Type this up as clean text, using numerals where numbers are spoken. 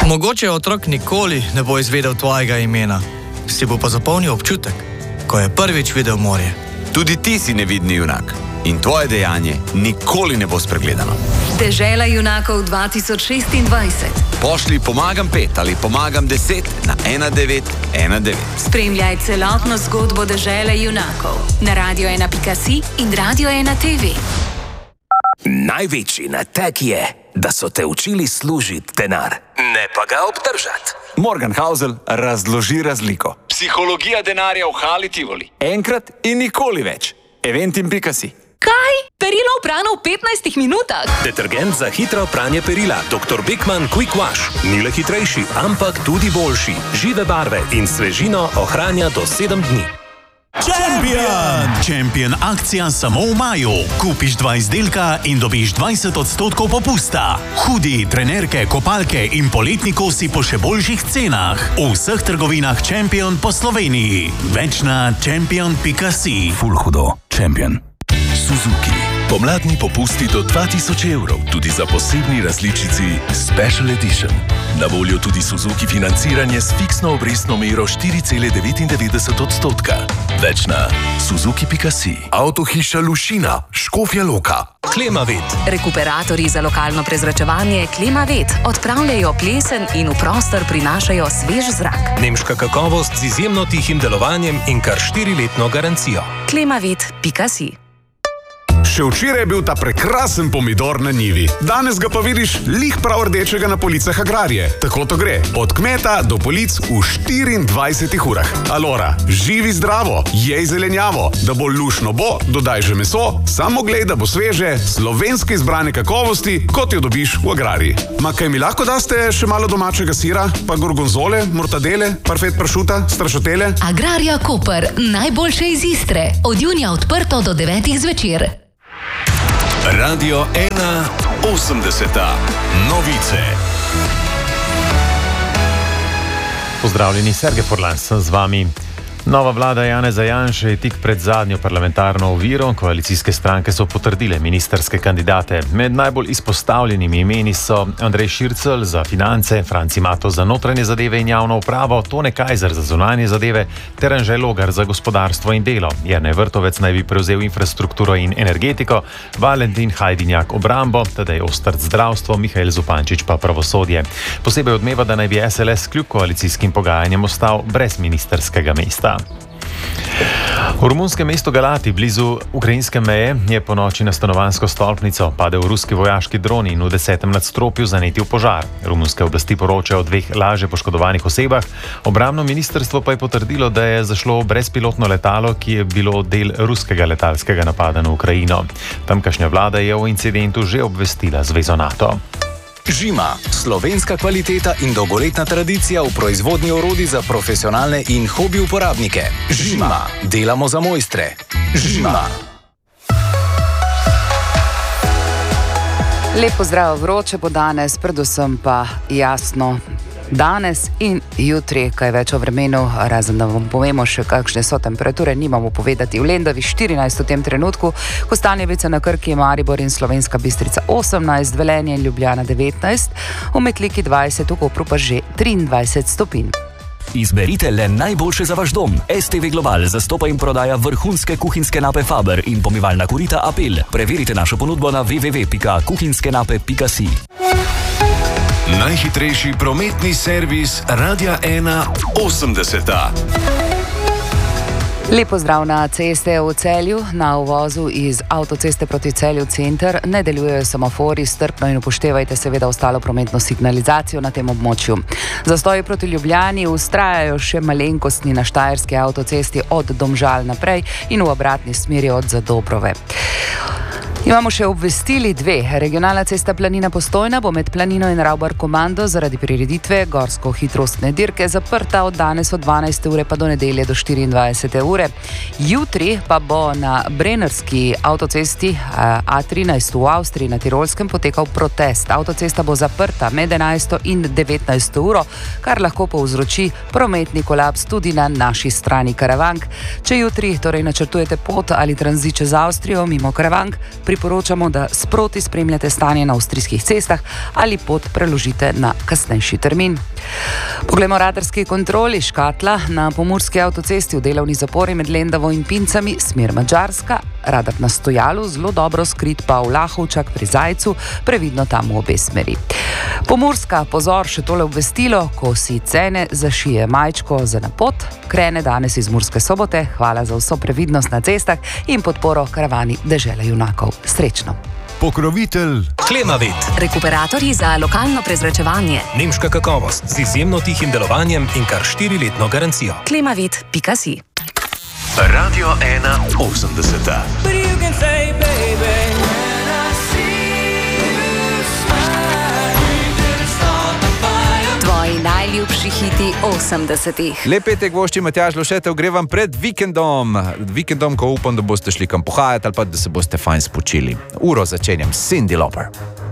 Mogoče otrok nikoli ne bo izvedel tvojega imena, si bo pa zapomnil občutek, ko je prvič videl morje. Tudi ti si nevidni junak in tvoje dejanje nikoli ne bo spregledano. Dežela junakov 2026. Pošlji pomagam 5 ali pomagam 10 na 1919. Spremljaj celotno zgodbo Dežele junakov na radio1.si in radio1.tv. Največji nateg je, da so te učili služiti denar, ne pa ga obdržati. Morgan Housel razloži razliko. Psihologija denarja v Hali Tivoli. Enkrat in nikoli več. Eventim.si. Kaj? Perilo oprano v 15 minutah? Detergent za hitro pranje perila Dr. Beckmann Quick Wash. Ni le hitrejši, ampak tudi boljši. Žive barve in svežino ohranja do 7 dni. Champion akcija samo v maju. Kupiš 2 izdelka in dobiš 20% popusta. Hudi, trenerke, kopalke in poletni kosi po še boljših cenah. V vseh trgovinah Champion po Sloveniji. Več na champion.si. Ful hudo. Champion. Suzuki. Pomladni popusti do 2000 evrov, tudi za posebni različici Special Edition. Na voljo tudi Suzuki financiranje s fiksno obrestno mero 4,99%. Več na suzuki.si. Avtohiša Lušina, Škofja Loka. Klimavet. Rekuperatorji za lokalno prezračevanje Klimavet odpravljajo plesen in v prostor prinašajo svež zrak. Nemška kakovost z izjemno tihim delovanjem in kar 4-letno garancijo. Klimavet.si. Še včeraj je bil ta prekrasen pomidor na njivi. Danes ga pa vidiš lih prav rdečega na policah Agrarije. Tako to gre. Od kmeta do polic v 24 urah. Alora, živi zdravo, jej zelenjavo. Da bo lušno bo, dodaj že meso, samo glej, da bo sveže, slovenske izbrane kakovosti, kot jo dobiš v Agrariji. Ma kaj mi lahko daste še malo domačega sira, pa gorgonzole, mortadele, parfet pršuta, strašotele? Agrarija Koper, najboljše iz Istre. Od junija odprto do 9 zvečer. Radio 1.80. Novice. Pozdravljeni, Sergej Furlan sem z vami. Nova vlada Janeza Janše je tik pred zadnjo parlamentarno oviro. Koalicijske stranke so potrdile ministrske kandidate. Med najbolj izpostavljenimi imeni so Andrej Šircelj za finance, Franci Mato za notranje zadeve in javno upravo, Tone Kajzer za zunanje zadeve ter Anže Logar za gospodarstvo in delo. Jernej Vrtovec naj bi prevzel infrastrukturo in energetiko, Valentin Hajdinjak obrambo, Tadej Ostrc zdravstvo, Mihael Zupančič pa pravosodje. Posebej odmeva, da naj bi SLS kljub koalicijskim pogajanjem ostal brez ministrskega mesta. V romunskem mestu Galati, blizu ukrajinske meje, je po noči na stanovanjsko stolpnico padel ruski vojaški dron in v 10. nadstropju zanetil požar. Romunske oblasti poročajo o 2 lažje poškodovanih osebah, obrambno ministrstvo pa je potrdilo, da je zašlo brezpilotno letalo, ki je bilo del ruskega letalskega napada na Ukrajino. Tamkajšnja vlada je o incidentu že obvestila zvezo NATO. Žima, slovenska kvaliteta in dolgoletna tradicija v proizvodnji orodij za profesionalne in hobi uporabnike. Žima, delamo za mojstre. Žima. Lep pozdrav, vroče bo danes, predvsem pa jasno. Danes in jutri, kaj več o vremenu, razen da vam povemo še kakšne so temperature, nimamo povedati. V Lendavi 14 v tem trenutku, Kostanjevica na Krki, Maribor in Slovenska Bistrica 18, Velenje in Ljubljana 19, v Metliki 20, v Kopru pa že 23 stopinj. Izberite le najboljše za vaš dom. STV Global zastopa in prodaja vrhunske kuhinjske nape Faber in pomivalna korita Apel. Preverite našo ponudbo na www.kuhinjskenape.si. Najhitrejši prometni servis Radia 1.80. Lep pozdrav na ceste v Celju. Na uvozu iz avtoceste proti Celju center ne delujejo semafori, strpno in upoštevajte seveda ostalo prometno signalizacijo na tem območju. Zastoji proti Ljubljani vztrajajo še malenkostni na štajerski avtocesti od Domžal naprej in v obratni smeri od Zadobrove. Imamo še obvestili 2. Regionalna cesta Planina Postojna bo med Planino in Ravbar Komando zaradi prireditve gorsko-hitrostne dirke zaprta od danes od 12. ure pa do nedelje do 24. ure. Jutri pa bo na Brennerski avtocesti A13 v Avstriji na Tirolskem potekal protest. Avtocesta bo zaprta med 11. in 19. uro, kar lahko povzroči prometni kolaps tudi na naši strani Karavank. Če jutri torej načrtujete pot ali tranzit čez Avstrijo mimo Karavank, priporočamo, da sproti spremljate stanje na avstrijskih cestah ali pot preložite na kasnejši termin. Poglejmo radarski kontroli. Škatla na pomurski avtocesti v delovni zapori med Lendavo in Pincami, smer Madžarska. Radar na Stojalu, zelo dobro skrit pa v Lahovčak pri Zajcu, previdno tam v obe smeri. Pomurska, pozor, še tole obvestilo, ko si cene zašije majčko za na pot, krene danes iz Murske Sobote. Hvala za vso previdnost na cestah in podporo karavani Dežele junakov. Srečno! Pokrovitelj Klimavet. Rekuperatorji za lokalno prezračevanje. Nemška kakovost z izjemno tihim delovanjem in kar 4-letno garancijo. Klimavet.si. Radio 180. Tvoji najljubši hiti 80-ih. Lep petek vošči Matjaž Lošetev, gre vam pred vikendom. Vikendom, ko upam, da boste šli kam pohajati ali pa da se boste fajn spočili. Uro začenjam, Cyndi Lauper.